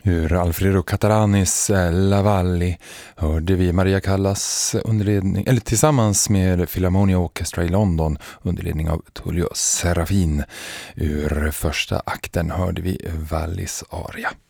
Ur Alfredo Catalanis La Valli hörde vi Maria Callas tillsammans med Philharmonia Orchestra i London under ledning av Tullio Serafin. Ur första akten hörde vi Wallis aria.